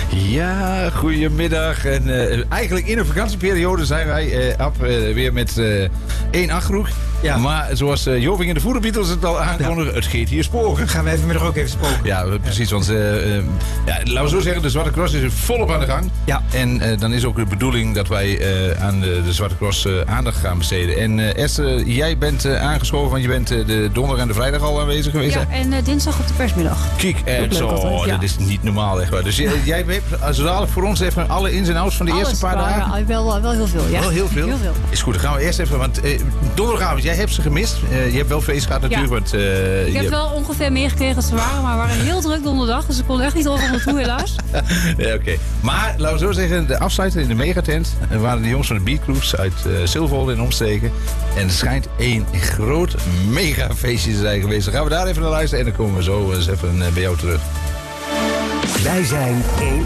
Ja, goedemiddag. En eigenlijk in een vakantieperiode zijn wij weer met 1 achterhoek. Ja. Maar zoals Joving in de Voederbeatles het al aankondigen, het gaat hier sporen. Gaan we vanmiddag ook even spoken. Ja, precies. Want laten we zo zeggen, de Zwarte Cross is volop aan de gang. Ja. En dan is ook de bedoeling dat wij aan de Zwarte Cross aandacht gaan besteden. En Esther, jij bent aangeschoven, want je bent de donderdag en de vrijdag al aanwezig geweest. Ja, en dinsdag op de persmiddag. Kijk, dat is niet normaal echt waar. Dus jij hebt zo dadelijk voor ons even alle ins en outs van de eerste paar dagen. Ja, wel heel veel. Ja. Wel heel veel? Heel veel. Is goed, dan gaan we eerst even, want donderdagavond, jij hebt ze gemist. Je hebt wel feest gehad natuurlijk. Ja. Want, ik heb wel ongeveer meegekregen als ze waren, maar we waren heel druk donderdag, dus ik kon echt niet over naartoe helaas. Ja, oké. Maar laten we zo zeggen, de afsluiter in de megatent waren de jongens van de Beat Cruise uit Silvolde in omstreken. En het schijnt één groot megafeestje te zijn geweest. Dan gaan we daar even naar luisteren en dan komen we zo eens even bij jou terug. Wij zijn 1